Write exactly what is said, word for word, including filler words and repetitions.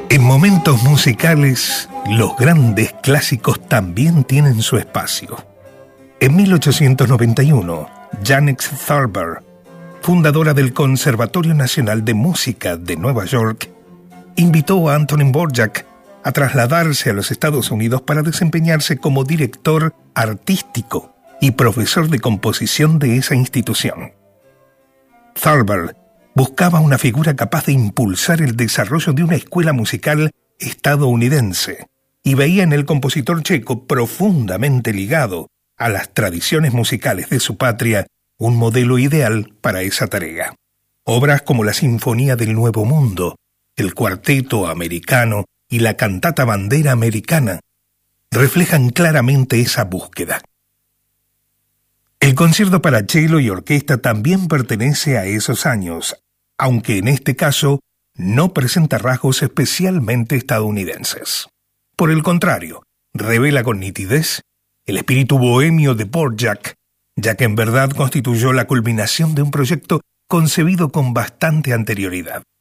En momentos musicales, los grandes clásicos también tienen su espacio. En mil ochocientos noventa y uno, Janet Thurber, fundadora del Conservatorio Nacional de Música de Nueva York, invitó a Antonín Dvorak a trasladarse a los Estados Unidos para desempeñarse como director artístico y profesor de composición de esa institución. Thurber buscaba una figura capaz de impulsar el desarrollo de una escuela musical estadounidense y veía en el compositor checo, profundamente ligado a las tradiciones musicales de su patria, un modelo ideal para esa tarea. Obras como la Sinfonía del Nuevo Mundo, el Cuarteto Americano y la Cantata Bandera Americana reflejan claramente esa búsqueda. El concierto para cello y orquesta también pertenece a esos años, aunque en este caso no presenta rasgos especialmente estadounidenses. Por el contrario, revela con nitidez el espíritu bohemio de Dvorak, ya que en verdad constituyó la culminación de un proyecto concebido con bastante anterioridad.